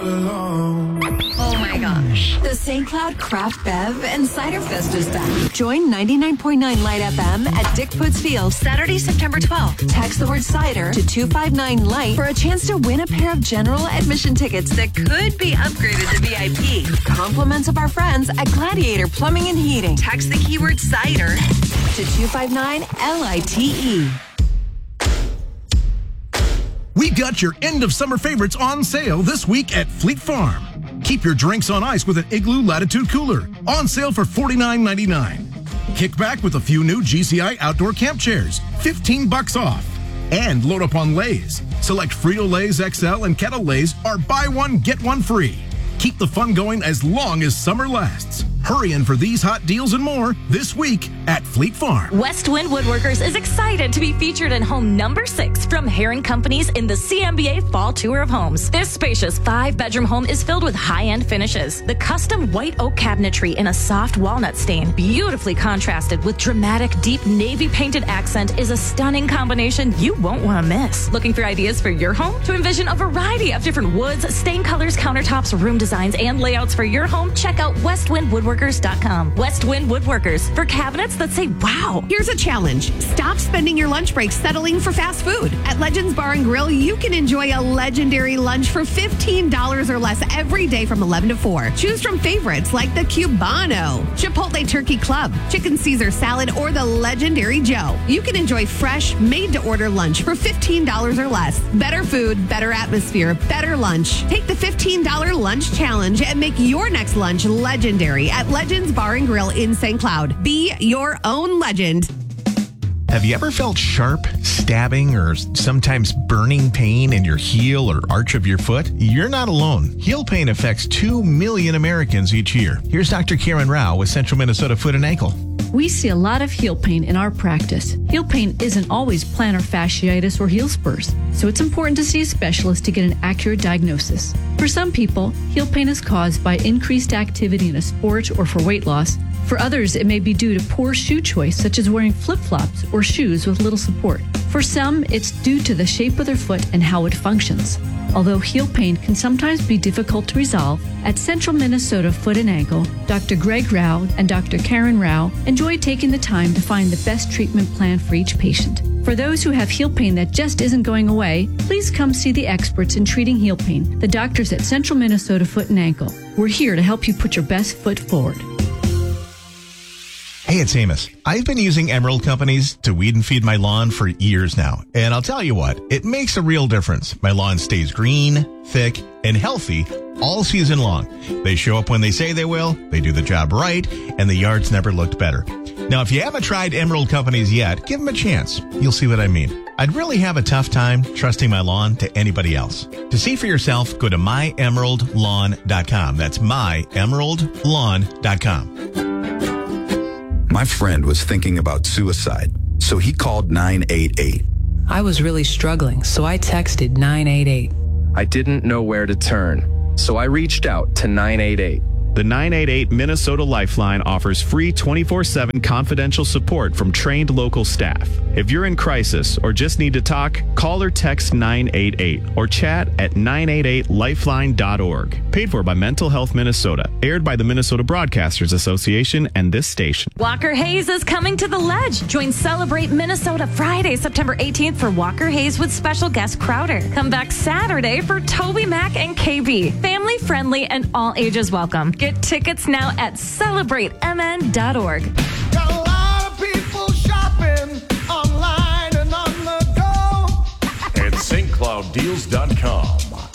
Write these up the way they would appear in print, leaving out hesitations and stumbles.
Oh my gosh. The St. Cloud Craft Bev and Cider Fest is back. Join 99.9 Light FM at Dick Putz Field Saturday, September 12th. Text the word cider to 259 Light for a chance to win a pair of general admission tickets that could be upgraded to VIP. Compliments of our friends at Gladiator Plumbing and Heating. Text the keyword cider to 259 LITE. We got your end of summer favorites on sale this week at Fleet Farm. Keep your drinks on ice with an Igloo Latitude Cooler, on sale for $49.99. Kick back with a few new GCI outdoor camp chairs, $15 off. And load up on Lay's. Select Frito-Lay's XL and Kettle Lay's are buy one, get one free. Keep the fun going as long as summer lasts. Hurry in for these hot deals and more this week at Fleet Farm. Westwind Woodworkers is excited to be featured in home number 6 from Herring Companies in the CMBA Fall Tour of Homes. This spacious 5-bedroom home is filled with high-end finishes. The custom white oak cabinetry in a soft walnut stain, beautifully contrasted with dramatic deep navy painted accent, is a stunning combination you won't want to miss. Looking for ideas for your home? To envision a variety of different woods, stain colors, countertops, room designs, and layouts for your home, check out westwindwoodworkers.com. Westwind Woodworkers, for cabinets that say wow. Here's a challenge. Stop spending your lunch break settling for fast food. At Legends Bar and Grill, you can enjoy a legendary lunch for $15 or less every day from 11 to 4. Choose from favorites like the Cubano, Chipotle Turkey Club, Chicken Caesar Salad, or the legendary Joe. You can enjoy fresh, made-to-order lunch for $15 or less. Better food, better atmosphere, better lunch. Take the $15 lunch challenge and make your next lunch legendary at Legends Bar and Grill in St. Cloud. Be your own legend. Have you ever felt sharp, stabbing, or sometimes burning pain in your heel or arch of your foot? You're not alone. Heel pain affects 2 million Americans each year. Here's Dr. Karen Rao with Central Minnesota Foot and Ankle. We see a lot of heel pain in our practice. Heel pain isn't always plantar fasciitis or heel spurs, so it's important to see a specialist to get an accurate diagnosis. For some people, heel pain is caused by increased activity in a sport or for weight loss. For others, it may be due to poor shoe choice, such as wearing flip-flops or shoes with little support. For some, it's due to the shape of their foot and how it functions. Although heel pain can sometimes be difficult to resolve, at Central Minnesota Foot and Ankle, Dr. Greg Rao and Dr. Karen Rao enjoy taking the time to find the best treatment plan for each patient. For those who have heel pain that just isn't going away, please come see the experts in treating heel pain, the doctors at Central Minnesota Foot and Ankle. We're here to help you put your best foot forward. Hey, it's Amos. I've been using Emerald Companies to weed and feed my lawn for years now. And I'll tell you what, it makes a real difference. My lawn stays green, thick, and healthy all season long. They show up when they say they will, they do the job right, and the yard's never looked better. Now, if you haven't tried Emerald Companies yet, give them a chance. You'll see what I mean. I'd really have a tough time trusting my lawn to anybody else. To see for yourself, go to myemeraldlawn.com. That's myemeraldlawn.com. My friend was thinking about suicide, so he called 988. I was really struggling, so I texted 988. I didn't know where to turn, so I reached out to 988. The 988 Minnesota Lifeline offers free 24/7 confidential support from trained local staff. If you're in crisis or just need to talk, call or text 988 or chat at 988lifeline.org. Paid for by Mental Health Minnesota. Aired by the Minnesota Broadcasters Association and this station. Walker Hayes is coming to the Ledge. Join Celebrate Minnesota Friday, September 18th for Walker Hayes with special guest Crowder. Come back Saturday for Toby Mac and KB. Family friendly and all ages welcome. Get tickets now at celebratemn.org. Got a lot of people shopping online and on the go at stclouddeals.com.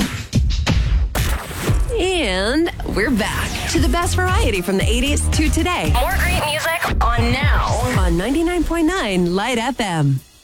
And we're back to the best variety from the 80s to today. More great music on now. On 99.9 Light FM.